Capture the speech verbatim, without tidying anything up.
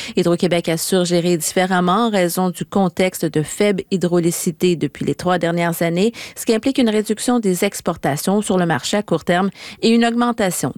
Hydro-Québec assure gérer différemment en raison du contexte de faible hydraulicité depuis les trois dernières années, ce qui implique une réduction des exportations sur le marché à court terme et une augmentation